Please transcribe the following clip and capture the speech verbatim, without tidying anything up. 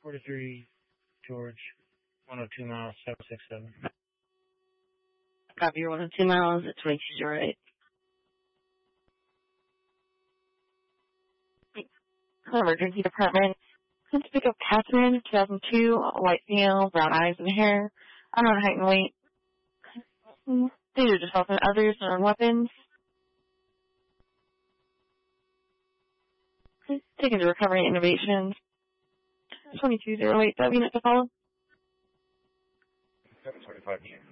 forty-three George, one oh two miles, seven six seven. Copy, you're one oh two miles at twenty-two zero eight. Emergency department. Let's pick up Catherine, two thousand two, white female, brown eyes and hair, unknown height and weight. Danger to self and others, known weapons. Taken to recovery innovations. twenty-two zero eight, that unit to follow. seven twenty-five.